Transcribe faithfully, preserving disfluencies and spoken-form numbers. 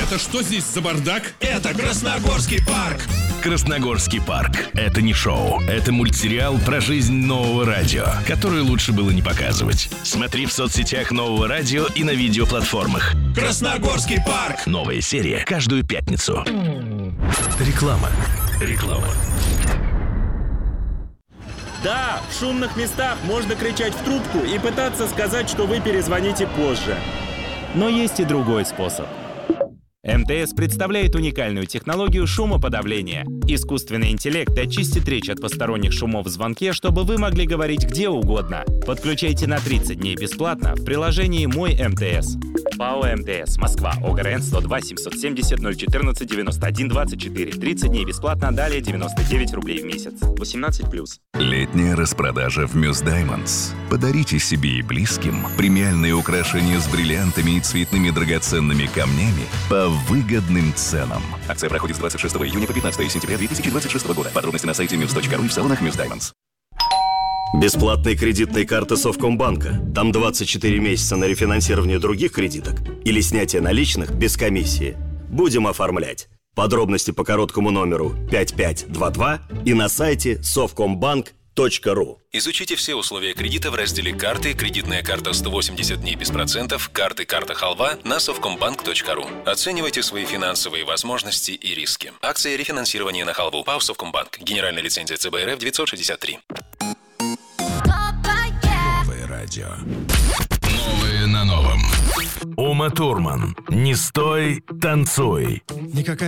Это что здесь за бардак? Это Красногорский парк. Красногорский парк – это не шоу, это мультсериал про жизнь нового радио, который лучше было не показывать. Смотри в соцсетях нового радио и на видеоплатформах. Красногорский парк. Новая серия каждую пятницу. Реклама. Реклама. Да, в шумных местах можно кричать в трубку и пытаться сказать, что вы перезвоните позже. Но есть и другой способ. эм тэ эс представляет уникальную технологию шумоподавления. Искусственный интеллект очистит речь от посторонних шумов в звонке, чтобы вы могли говорить где угодно. Подключайте на тридцать дней бесплатно в приложении «Мой эм тэ эс». ПАО эм тэ эс, Москва, ОГРН сто два семьсот семьдесят ноль четырнадцать девяносто один двадцать четыре. тридцать дней бесплатно, далее девяносто девять рублей в месяц. восемнадцать плюс. Летняя распродажа в Muse Diamonds. Подарите себе и близким премиальные украшения с бриллиантами и цветными драгоценными камнями по выгодным ценам. Акция проходит с двадцать шестого июня по пятнадцатое сентября две тысячи двадцать шестого года. Подробности на сайте мьюз точка ру и в салонах Muse Diamonds. Бесплатные кредитные карты Совкомбанка. Там двадцать четыре месяца на рефинансирование других кредиток или снятие наличных без комиссии. Будем оформлять. Подробности по короткому номеру пять пять два два и на сайте совкомбанк точка ру. Изучите все условия кредита в разделе «Карты», кредитная карта сто восемьдесят дней без процентов, карты «Карта Халва» на совкомбанк точка ру. Оценивайте свои финансовые возможности и риски. Акция рефинансирования на халву. ПАО «Совкомбанк». Генеральная лицензия цэ бэ эр эф девятьсот шестьдесят три. Новое радио. Новое на новом. Ума Турман. Не стой, танцуй. Никакая